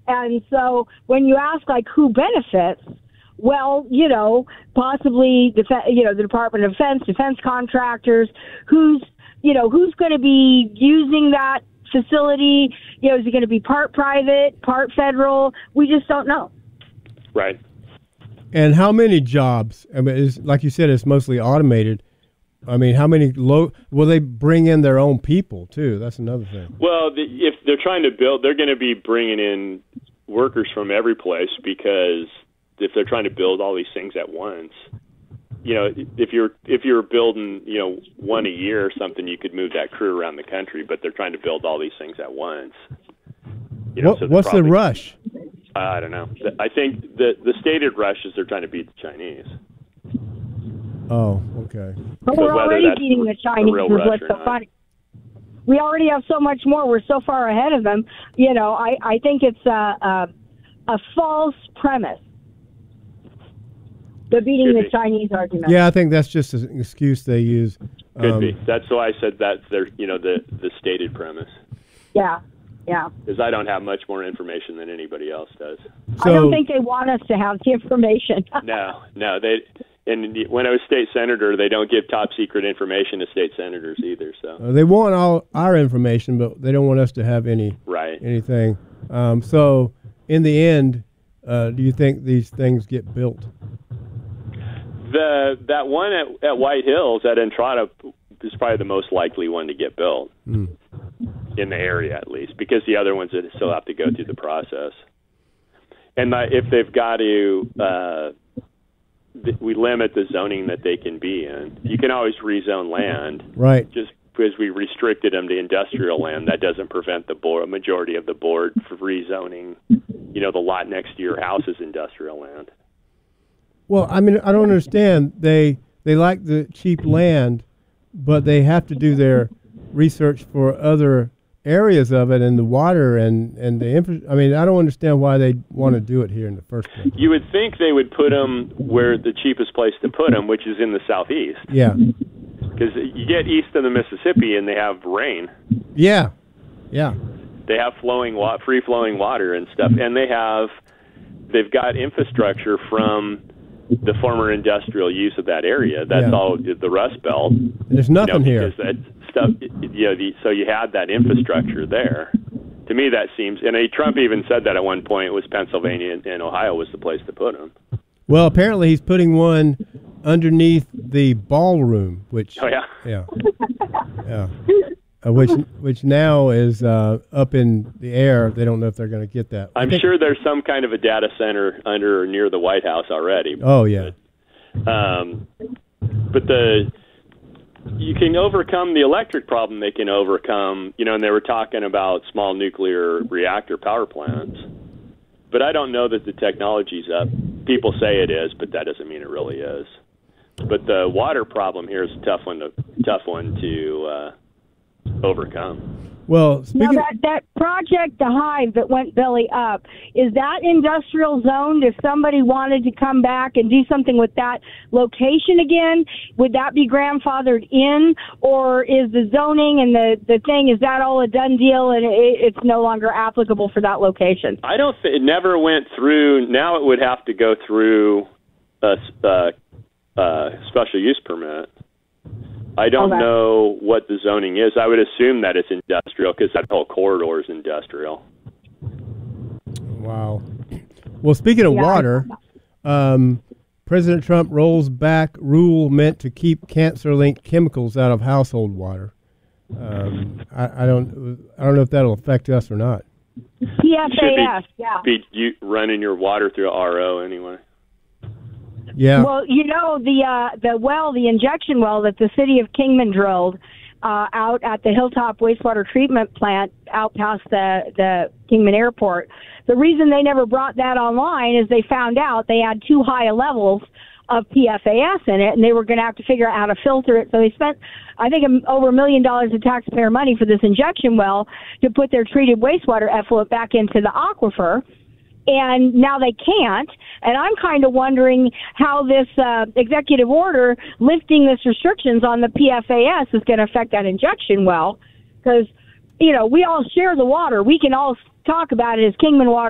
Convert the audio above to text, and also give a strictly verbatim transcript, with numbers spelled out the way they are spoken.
And so when you ask, like, who benefits, well, you know, possibly, def- you know, the Department of Defense, defense contractors, who's, you know, who's going to be using that facility? You know, is it going to be part private, part federal? We just don't know. Right. And how many jobs? I mean, it's, like you said, it's mostly automated. I mean, how many low? Will they bring in their own people too? That's another thing. Well, the, if they're trying to build, they're going to be bringing in workers from every place, because if they're trying to build all these things at once, you know, if you're if you're building, you know, one a year or something, you could move that crew around the country. But they're trying to build all these things at once. You know, what, so what's probably, the rush? Uh, I don't know. I think the the stated rush is they're trying to beat the Chinese. Oh, okay. But we're already beating the Chinese. Is what's so funny. We already have so much more. We're so far ahead of them. You know, I, I think it's a, a, a false premise, the beating Could the be. Chinese argument. Yeah, I think that's just an excuse they use. Could Um, be. That's why I said that's their, you know, the the stated premise. Yeah, yeah. Because I don't have much more information than anybody else does. I don't So- think they want us to have the information. No, no, they. And when I was state senator, they don't give top secret information to state senators either. So Uh, they want all our information, but they don't want us to have any right. anything. Um, so, in the end, uh, do you think these things get built? The that one at, at White Hills at Entrada is probably the most likely one to get built Mm. in the area, at least, because the other ones that still have to go through the process. And uh, if they've got to, uh, th- we limit the zoning that they can be in. You can always rezone land. Right. Just because we restricted them to industrial land, that doesn't prevent the board, majority of the board from rezoning, you know, the lot next to your house is industrial land. Well, I mean, I don't understand. They they like the cheap land, but they have to do their research for other areas of it and the water and and the infra- I mean, I don't understand why they want to do it here in the first place. You would think they would put them where the cheapest place to put them, which is in the southeast. Yeah. Because you get east of the Mississippi and they have rain. Yeah. Yeah. They have flowing, wa- free-flowing water and stuff, and they have, they've got infrastructure from the former industrial use of that area. That's Yeah. all the Rust Belt. And there's nothing you know, here. because that stuff, you know, the, so you had that infrastructure there. To me, that seems, and uh, Trump even said that at one point. It was Pennsylvania and, and Ohio was the place to put them. Well, apparently he's putting one underneath the ballroom, which Oh yeah, yeah, yeah, uh, which which now is uh, up in the air. They don't know if they're going to get that. I I'm think- sure there's some kind of a data center under or near the White House already. Oh yeah. Um, but the you can overcome the electric problem. They can overcome, you know, and they were talking about small nuclear reactor power plants. But I don't know that the technology's up. People say it is, but that doesn't mean it really is. But the water problem here is a tough one to tough one to uh, overcome. Well, Now, speaking. that, that project, the Hive that went belly up, is that industrial zoned? If somebody wanted to come back and do something with that location again, would that be grandfathered in? Or is the zoning and the, the thing, is that all a done deal and it, it's no longer applicable for that location? I don't think it never went through. Now it would have to go through a uh, uh, special use permit. I don't Okay. know what the zoning is. I would assume that it's industrial because that whole corridor is industrial. Wow. Well, speaking of Yeah, water, um, President Trump rolls back rule meant to keep cancer-linked chemicals out of household water. Um, I, I don't. I don't know if that'll affect us or not. P F A S, yeah. Be you running your water through R O anyway. Yeah. Well, you know, the uh, the well, the injection well that the city of Kingman drilled uh, out at the Hilltop Wastewater Treatment Plant out past the, the Kingman Airport, the reason they never brought that online is they found out they had too high a levels of P F A S in it, and they were going to have to figure out how to filter it. So they spent, I think, over a million dollars of taxpayer money for this injection well to put their treated wastewater effluent back into the aquifer. And now they can't. And I'm kind of wondering how this uh, executive order lifting this restrictions on the P F A S is going to affect that injection well. Because, you know, we all share the water. We can all talk about it as Kingman water.